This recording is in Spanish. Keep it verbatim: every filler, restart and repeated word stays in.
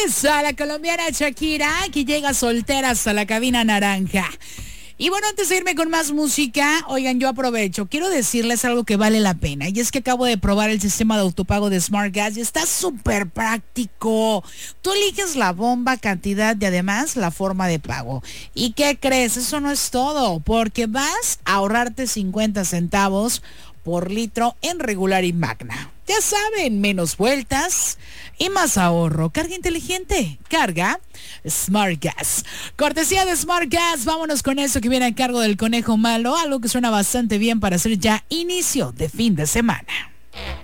Esa, la colombiana Shakira, que llega soltera hasta la cabina naranja. Y bueno, antes de irme con más música, oigan, yo aprovecho. Quiero decirles algo que vale la pena. Y es que acabo de probar el sistema de autopago de Smart Gas y está súper práctico. Tú eliges la bomba, cantidad y además la forma de pago. ¿Y qué crees? Eso no es todo, porque vas a ahorrarte cincuenta centavos por litro en regular y magna. Ya saben, menos vueltas y más ahorro. Carga inteligente, carga Smart Gas. Cortesía de Smart Gas, vámonos con eso que viene a cargo del conejo malo, algo que suena bastante bien para hacer ya inicio de fin de semana.